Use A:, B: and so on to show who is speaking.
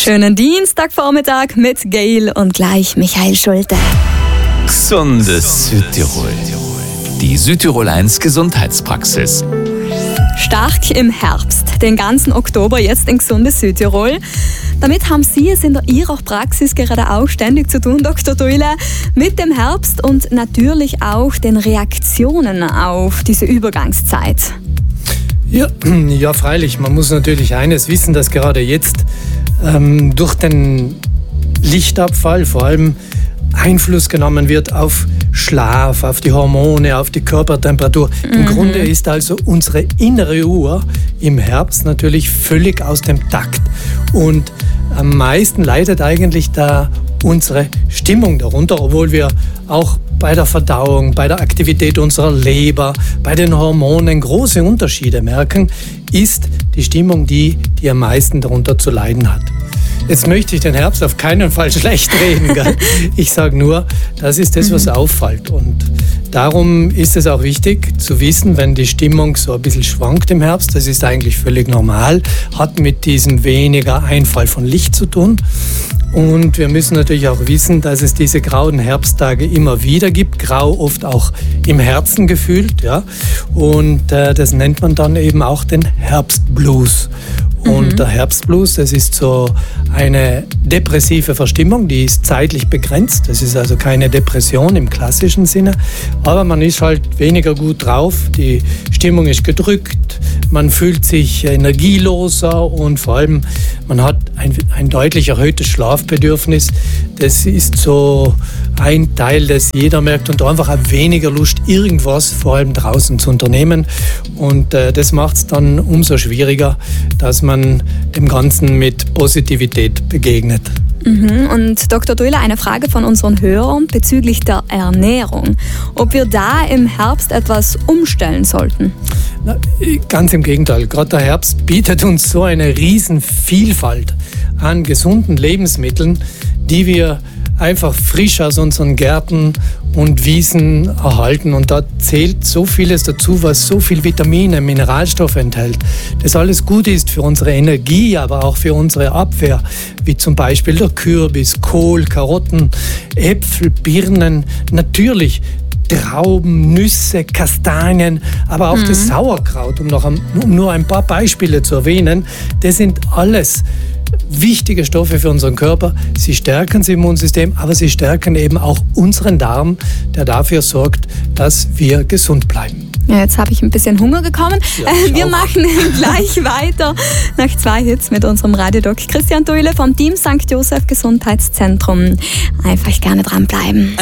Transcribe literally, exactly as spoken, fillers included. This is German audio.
A: Schönen Dienstagvormittag mit Gail und gleich Michael Schulte.
B: Gesundes Südtirol. Die Südtirol eins Gesundheitspraxis.
A: Stark im Herbst, den ganzen Oktober jetzt in Gesundes Südtirol. Damit haben Sie es in Ihrer Praxis gerade auch ständig zu tun, Doktor Duile, mit dem Herbst und natürlich auch den Reaktionen auf diese Übergangszeit.
C: Ja, ja, freilich. Man muss natürlich eines wissen, dass gerade jetzt ähm, durch den Lichtabfall vor allem Einfluss genommen wird auf Schlaf, auf die Hormone, auf die Körpertemperatur. Mhm. Im Grunde ist also unsere innere Uhr im Herbst natürlich völlig aus dem Takt. Und am meisten leidet eigentlich da unsere Stimmung darunter, obwohl wir auch bei der Verdauung, bei der Aktivität unserer Leber, bei den Hormonen große Unterschiede merken, ist die Stimmung die, die am meisten darunter zu leiden hat. Jetzt möchte ich den Herbst auf keinen Fall schlecht reden. Gell? Ich sage nur, das ist das, was auffällt. Und darum ist es auch wichtig zu wissen, wenn die Stimmung so ein bisschen schwankt im Herbst, das ist eigentlich völlig normal, hat mit diesem weniger Einfall von Licht zu tun. Und wir müssen natürlich auch wissen, dass es diese grauen Herbsttage immer wieder gibt, grau oft auch im Herzen gefühlt. Ja? Und äh, das nennt man dann eben auch den Herbstblues. Und mhm. der Herbstblues, das ist so eine depressive Verstimmung, die ist zeitlich begrenzt. Das ist also keine Depression im klassischen Sinne. Aber man ist halt weniger gut drauf, die Stimmung ist gedrückt, man fühlt sich energieloser und vor allem man hat ein, ein deutlich erhöhtes Schlafbedürfnis. Das ist so ein Teil, das jeder merkt und einfach auch weniger Lust, irgendwas vor allem draußen zu unternehmen. Und äh, das macht es dann umso schwieriger, dass man dem Ganzen mit Positivität begegnet.
A: Mhm. Und Doktor Duile, eine Frage von unseren Hörern bezüglich der Ernährung. Ob wir da im Herbst etwas umstellen sollten?
C: Na, ganz im Gegenteil. Gerade der Herbst bietet uns so eine riesen Vielfalt an gesunden Lebensmitteln, die wir einfach frisch aus unseren Gärten und Wiesen erhalten. Und da zählt so vieles dazu, was so viel Vitamine, Mineralstoffe enthält. Das alles gut ist für unsere Energie, aber auch für unsere Abwehr, wie zum Beispiel der Kürbis, Kohl, Karotten, Äpfel, Birnen, natürlich Trauben, Nüsse, Kastanien, aber auch mhm. das Sauerkraut, um, noch ein, um nur ein paar Beispiele zu erwähnen. Das sind alles wichtige Stoffe für unseren Körper. Sie stärken das Immunsystem, aber sie stärken eben auch unseren Darm, der dafür sorgt, dass wir gesund bleiben.
A: Ja, jetzt habe ich ein bisschen Hunger bekommen.
C: Ja,
A: wir
C: auch.
A: machen gleich weiter nach zwei Hits mit unserem Radiodoc Christian Duile vom Team Sankt Joseph Gesundheitszentrum. Einfach gerne dranbleiben.